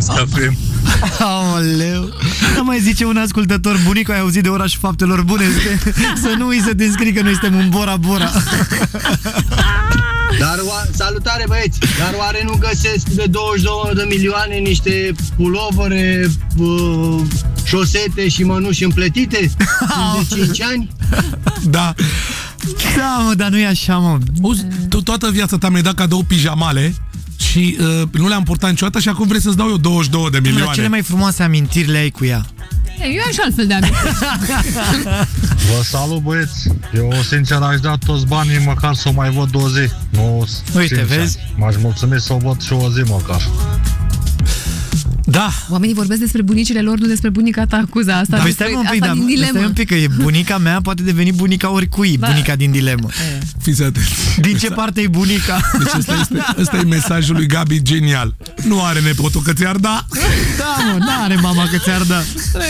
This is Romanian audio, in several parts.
să avem. Aoleu. Nu mai zice un ascultător, bunica, ai auzit de orașul faptelor bune? Să nu uiți să te înscrii că noi suntem un Bora Bora. Dar salutare, băieți! Dar oare nu găsesc de 22 de milioane niște pulovere, șosete și mănuși împletite de 5 ani? Da. Da, mă, dar nu e așa, mă. Tu toată viața ta mi-ai dat cadou pijamale și nu le-am purtat niciodată și acum vrei să-ți dau eu 22 de milioane. La cele mai frumoase amintiri le ai cu ea. Eu așa altfel de amintiri. Vă salut, băieți! Eu, sincer, aș da toți banii măcar să o mai văd o zi. Nu, uite, sincer, vezi? M-aș mulțumi să o văd și o zi măcar. Da. Oamenii vorbesc despre bunicile lor, nu despre bunica ta, Cuza. Asta, Da, despre, stai un pic, asta din dilemă. stai un pic, că e bunica mea, poate deveni bunica oricui, da. Bunica din dilemă. Fiți atenți. Din ce parte e bunica? Deci ăsta e mesajul lui Gabi genial. Nu are nepotul că ți-ar da. Da, mă, n-are mama că ți-ar da.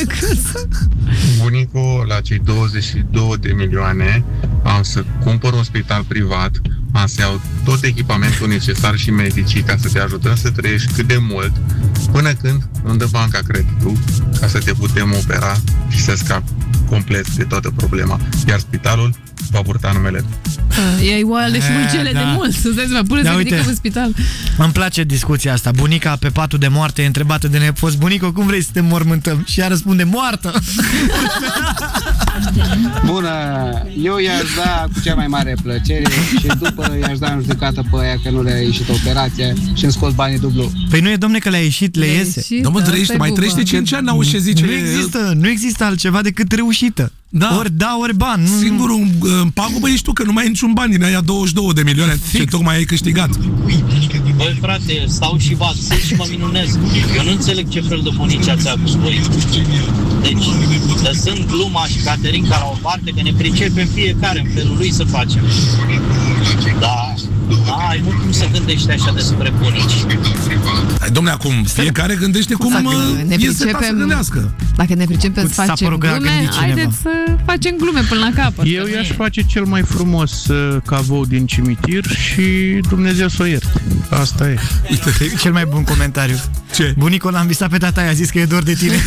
Bunicul, la cei 22 de milioane, am să cumpăr un spital privat, am să iau tot echipamentul necesar și medicii ca să te ajutăm să trăiești cât de mult, până când îmi dă banca creditul ca să te putem opera și să scapi complet de toată problema. Iar spitalul va purta numele. E oale și mulcele de mult. Să-ți dai seama, pune să ridică în spital. Îmi place discuția asta. Bunica pe patul de moarte e întrebată de nepoți: bunico, cum vrei să te mormântăm? Și ea răspunde: moartă! Bună! Eu i-aș da cu cea mai mare plăcere și după i-aș da în judecată pe aia că nu le-a ieșit operația și îmi scos banii dublu. Păi nu e, domne, că le-a ieșit, le iese. Dom'le, trăiește, mai trăiește 5 ani, n-auzi ce zice. Nu există altceva decât reușită. Da. Ori da, ori bani. Singurul pagubă ești tu, că nu mai ai niciun bani din aia 22 de milioane ce tocmai ai câștigat. Băi, frate, stau și bag și mă minunez. Eu nu înțeleg ce fel de bunici ați avut voi. Deci, lăsând gluma și Caterinca la o parte, că ne pricepem fiecare în felul lui să facem. Da, ai mult cum să gândești așa despre bunici. Dom'le, acum, fiecare gândește cum e setat să gândească. Dacă ne pricepem să facem glume, haideți să facem glume până la capăt. Eu i-aș face cel mai frumos cavou din cimitir și Dumnezeu să o ierte. Asta e. Uite, cel mai bun comentariu. Ce? Bunicul l-am visat pe tata, i-a zis că e dor de tine.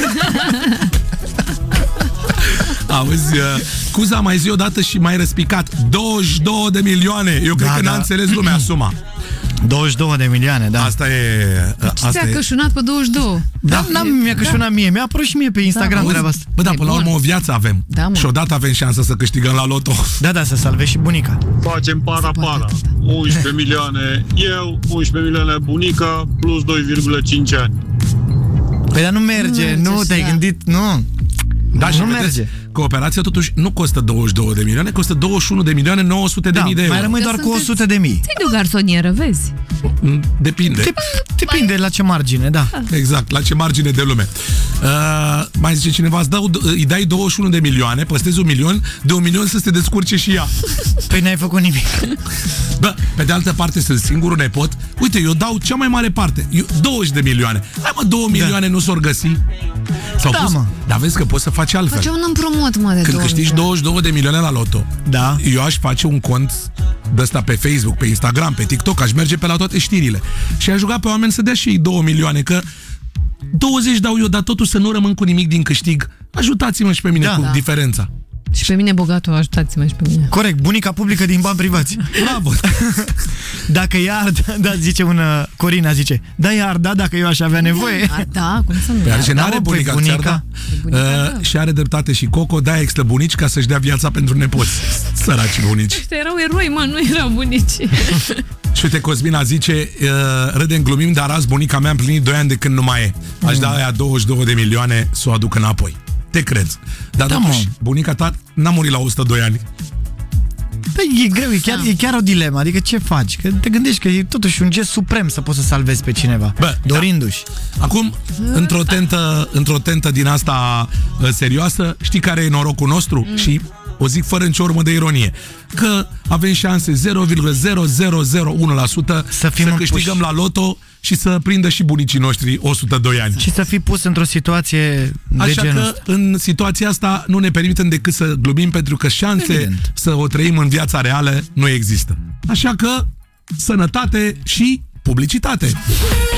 Auzi, Cuza, mai zi odată și mai răspicat. 22 de milioane. Eu cred că n-a înțeles lumea suma. 22 de milioane, da. Asta e... Ce ți-a cășunat pe 22? Da, mi-a cășunat mie. Mi-a apărut și mie pe Instagram treaba asta. Bă, da, până la urmă o viață avem. Da, și odată avem șansa să câștigăm la loto. Da, să salvezi și bunica. Facem para-para. 11 milioane eu, 11 milioane bunica, plus 2,5 ani. Păi dar nu merge, nu te-ai gândit, nu. Da, și nu merge. Că operația totuși nu costă 22 de milioane, costă 21 de milioane 900 de mii de euro. Mai rămâi doar cu 100 de mii. Ți-ai de o garsonieră, vezi? Depinde. Depinde la ce margine, da. Exact, la ce margine de lume. Mai zice cineva, îi dai 21 de milioane, păstrezi 1 milion, de 1 milion să se descurce și ea. Păi n-ai făcut nimic. Bă, pe de altă parte sunt singurul nepot. Uite, eu dau cea mai mare parte, 20 de milioane. Hai mă, 2 milioane nu s-or găsi. S-au pus. Mă. Dar vezi că poți să faci altfel. Face un împrumut, mă, de Când câștigi 22 de milioane la loto, da, eu aș face un cont de ăsta pe Facebook, pe Instagram, pe TikTok, aș merge pe la toate știrile și aș ruga pe oameni să dea și ei 2 milioane, că 20 dau eu, dar totuși să nu rămân cu nimic din câștig. Ajutați-mă și pe mine cu diferența. Și pe mine, bogatul, ajutați-mă și pe mine. Corect, bunica publică din bani privați. Bravo! Dacă i-ar da, zice Corina, zice, da, i-ar da dacă eu aș avea nevoie. Da, cum să nu? Păi are n-are bunica, bunica. Și are dreptate și Coco, da, există bunici ca să-și dea viața pentru nepoți. Săraci bunici. Ăștia erau eroi, mă, nu erau bunici. Și uite, Cosmina zice, râdem, glumim, dar azi bunica mea a împlinit 2 ani de când nu mai e. Aș da aia 22 de milioane să o aduc înapoi. Te cred. Dar totuși, bunica ta n-a murit la 102 ani. Păi e greu, e chiar o dilemă. Adică ce faci? Că te gândești că e totuși un gest suprem să poți să salvezi pe cineva. Bă, dorindu-și. Acum, într-o tentă din asta serioasă, știi care e norocul nostru? Și o zic fără nicio urmă de ironie, că avem șanse 0,0001% să câștigăm la loto și să prindă și bunicii noștri 102 ani. Și să fii pus într-o situație de genul ăsta. În situația asta nu ne permitem decât să glumim, pentru că șanse să o trăim în viața reală nu există. Așa că sănătate și publicitate!